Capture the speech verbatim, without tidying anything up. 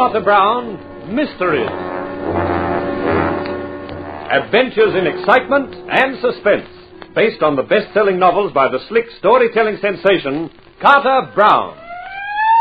Carter Brown, Mysteries. Adventures in excitement and suspense, based on the best-selling novels by the slick storytelling sensation, Carter Brown.